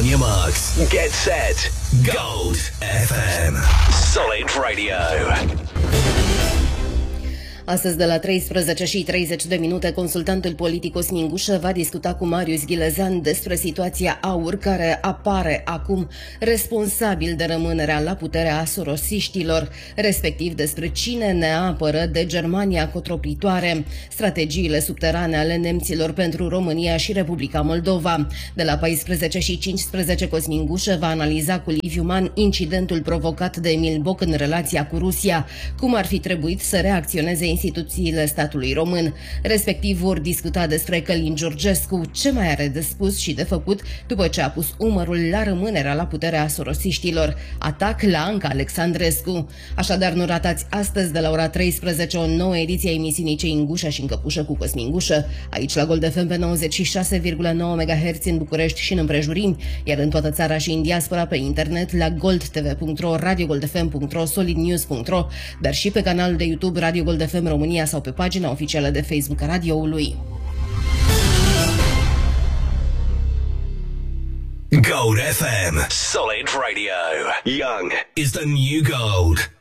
On your marks, get set, Gold FM. Solid Radio. Astăzi de la 13:30 consultantul politic Cosmin Gușă va discuta cu Marius Ghilezan despre situația AUR, care apare acum responsabil de rămânerea la putere a sorosiștilor, respectiv despre cine ne apără de Germania cotroplitoare, strategiile subterane ale nemților pentru România și Republica Moldova. De la 14:15 Cosmin Gușă va analiza cu Liviu Man incidentul provocat de Emil Boc în relația cu Rusia, cum ar fi trebuit să reacționeze instituțiile statului român. Respectiv vor discuta despre Călin Georgescu, ce mai are de spus și de făcut după ce a pus umărul la rămânerea la putere a sorosiștilor. Atac la Anca Alexandrescu. Așadar, nu ratați astăzi de la ora 13 o nouă ediție a emisiunii Cei în Gușă și în Căpușă cu Cosmin Gușă, aici la Gold FM pe 96,9 MHz în București și în împrejurimi, iar în toată țara și în diaspora pe internet la goldtv.ro, radiogoldfm.ro, solidnews.ro, dar și pe canalul de YouTube Radio Gold FM România sau pe pagina oficială de Facebook a radioului. Gold FM. Solid Radio. Young is the new gold.